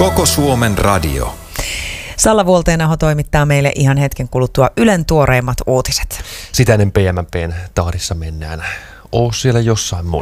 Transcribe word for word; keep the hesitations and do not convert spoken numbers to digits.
Koko Suomen radio. Salla Vuolteenaho toimittaa meille ihan hetken kuluttua Ylen tuoreimmat uutiset. Sitä ennen P M P:n tahdissa mennään. Oo siellä jossain mun.